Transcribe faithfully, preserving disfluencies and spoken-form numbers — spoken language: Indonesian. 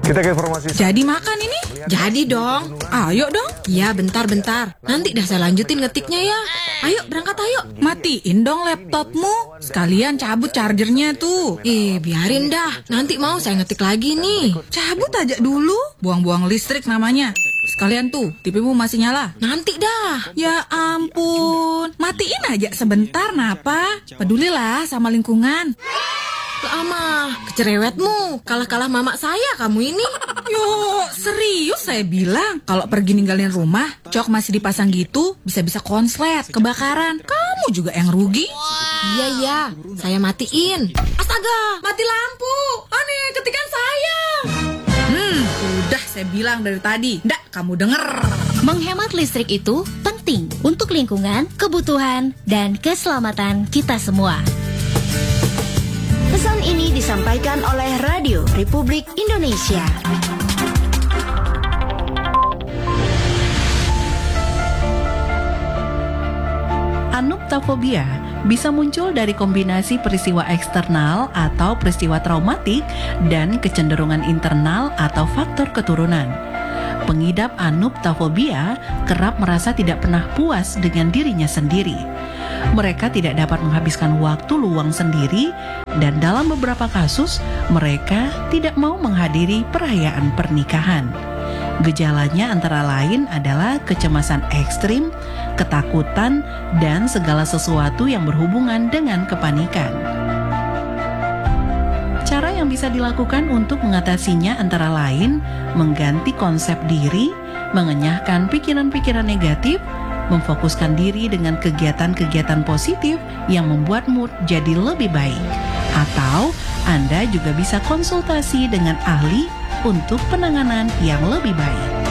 Kita ke informasi. Jadi makan ini? Jadi dong. Ayo dong. Iya, bentar-bentar. Nanti dah saya lanjutin ngetiknya ya. Ayo, berangkat ayo. Matiin dong laptopmu. Sekalian cabut chargernya tuh. Eh, biarin dah. Nanti mau saya ngetik lagi nih. Cabut aja dulu. Buang-buang listrik namanya. Sekalian tuh, T V-mu masih nyala. Nanti dah. Ya ampun. Matiin aja sebentar, napa? Pedulilah sama lingkungan. Lama, kecerewetmu. Kalah-kalah mama saya kamu ini. Yo, serius saya bilang. Kalau pergi ninggalin rumah, cok masih dipasang gitu, bisa-bisa konslet, kebakaran. Kamu juga yang rugi. Iya, iya, saya matiin. Astaga, mati lampu. Aneh, ketikan saya. Hmm, udah saya bilang dari tadi. Nggak, kamu denger. Menghemat listrik itu penting untuk lingkungan, kebutuhan, dan keselamatan kita semua. Pesan ini disampaikan oleh Radio Republik Indonesia. Anuptofobia bisa muncul dari kombinasi peristiwa eksternal atau peristiwa traumatik dan kecenderungan internal atau faktor keturunan. Pengidap anuptofobia kerap merasa tidak pernah puas dengan dirinya sendiri. Mereka tidak dapat menghabiskan waktu luang sendiri dan dalam beberapa kasus mereka tidak mau menghadiri perayaan pernikahan. Gejalanya antara lain adalah kecemasan ekstrim, ketakutan, dan segala sesuatu yang berhubungan dengan kepanikan. Cara yang bisa dilakukan untuk mengatasinya antara lain mengganti konsep diri, mengenyahkan pikiran-pikiran negatif, memfokuskan diri dengan kegiatan-kegiatan positif yang membuat mood jadi lebih baik. Atau Anda juga bisa konsultasi dengan ahli untuk penanganan yang lebih baik.